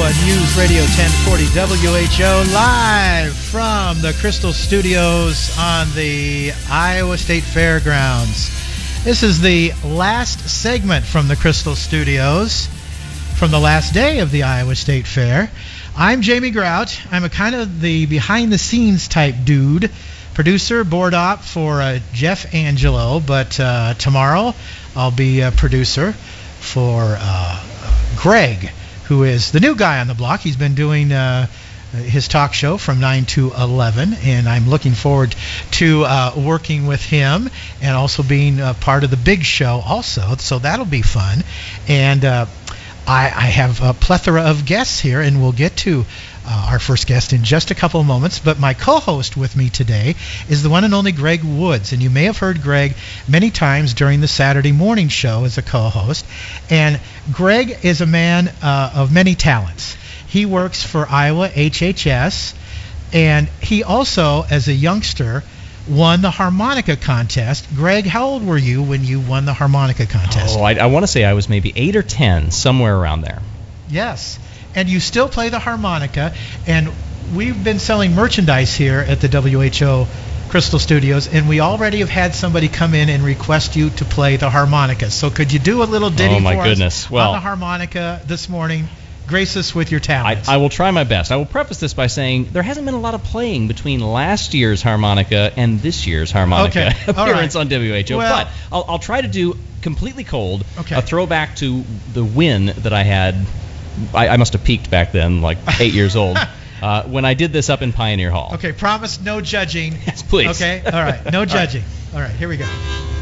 News Radio 1040 WHO, live from the Crystal Studios on the Iowa State Fairgrounds. This is the last segment from the Crystal Studios from the last day of the Iowa State Fair. I'm Jamie Grout. I'm a kind of the behind-the-scenes type dude, producer, board op for Jeff Angelo, but tomorrow I'll be a producer for Greg, who is the new guy on the block. He's been doing his talk show from 9 to 11, and I'm looking forward to working with him and also being part of the big show also, so that'll be fun. And I have a plethora of guests here, and we'll get to our first guest in just a couple of moments. But my co-host with me today is the one and only Greg Woods, and you may have heard Greg many times during the Saturday morning show as a co-host. And Greg is a man of many talents. He works for Iowa HHS, and he also, as a youngster, won the harmonica contest. Greg, how old were you when you won the harmonica contest? Oh, I want to say I was maybe 8 or 10, somewhere around there. Yes, and you still play the harmonica, and we've been selling merchandise here at the WHO Crystal Studios, and we already have had somebody come in and request you to play the harmonica. So could you do a little ditty for us on the harmonica this morning? Grace us with your talents. I will try my best. I will preface this by saying there hasn't been a lot of playing between last year's harmonica and this year's harmonica appearance on WHO. Well, but I'll try to do completely cold, a throwback to the win that I had. I must have peaked back then, like 8 years old, when I did this up in Pioneer Hall. Okay, promise no judging. Yes, please. Okay, all right, no judging. All right, here we go.